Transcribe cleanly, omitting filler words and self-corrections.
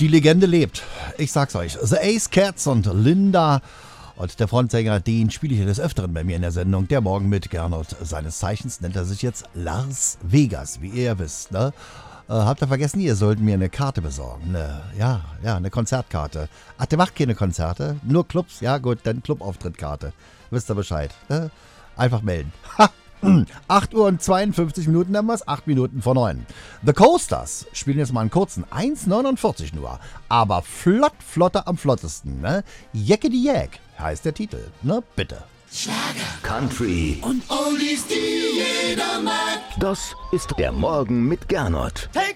Die Legende lebt. Ich sag's euch. The Ace Cats und Linda. Und der Frontsänger, den spiele ich ja des Öfteren bei mir in der Sendung. Der Morgen mit Gernot. Seines Zeichens nennt er sich jetzt Lars Vegas, wie ihr ja wisst. Ne? Habt ihr vergessen, ihr sollt mir eine Karte besorgen. Eine Konzertkarte. Ach, der macht keine Konzerte, nur Clubs. Ja gut, dann Clubauftritttkarte. Wisst ihr Bescheid. Ne? Einfach melden. Ha! 8 Uhr und 52 Minuten haben wir es, 8 Minuten vor 9. The Coasters spielen jetzt mal einen kurzen, 1,49 nur. Aber flotter am flottesten, ne? Jeckedy Jack heißt der Titel, ne? Bitte. Schlager, Country und Oldies, die jeder mag. Das ist der Morgen mit Gernot. Take